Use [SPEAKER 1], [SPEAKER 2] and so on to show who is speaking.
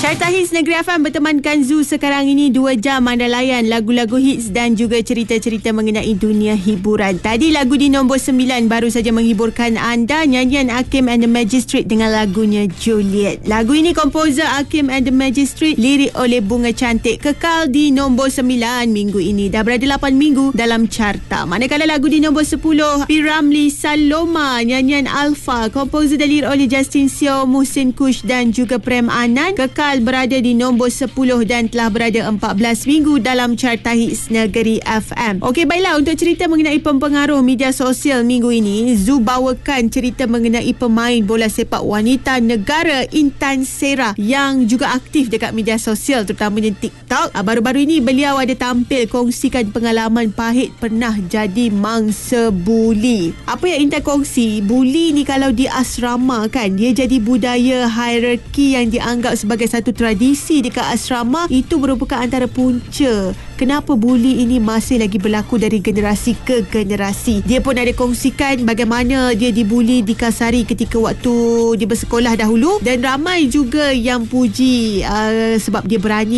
[SPEAKER 1] Carta Hits Negeri FM bertemankan Zu sekarang ini 2 jam anda layan lagu-lagu hits dan juga cerita-cerita mengenai dunia hiburan. Tadi lagu di nombor 9 baru saja menghiburkan anda, nyanyian Hakim and the Magistrate dengan lagunya Juliet. Lagu ini komposer Hakim and the Magistrate, lirik oleh Bunga Cantik, kekal di nombor 9 minggu ini. Dah berada 8 minggu dalam carta. Manakala lagu di nombor 10 Piramli Saloma, nyanyian Alpha, komposer dan lirik oleh Justin Seo, Muhsin Kush dan juga Prem Anand, kekal berada di nombor 10 dan telah berada 14 minggu dalam Carta Hits Negeri FM. Okey, baiklah, untuk cerita mengenai pempengaruh media sosial minggu ini, Zu bawakan cerita mengenai pemain bola sepak wanita negara Intan Sera yang juga aktif dekat media sosial terutamanya TikTok. Baru-baru ini beliau ada tampil kongsikan pengalaman pahit pernah jadi mangsa buli. Apa yang Intan kongsi, buli ni kalau di asrama kan, dia jadi budaya hierarki yang dianggap sebagai satu tradisi dekat asrama. Itu merupakan antara punca kenapa buli ini masih lagi berlaku dari generasi ke generasi. Dia pun ada kongsikan bagaimana dia dibuli, dikasari ketika waktu dia bersekolah dahulu, dan ramai juga yang puji sebab dia berani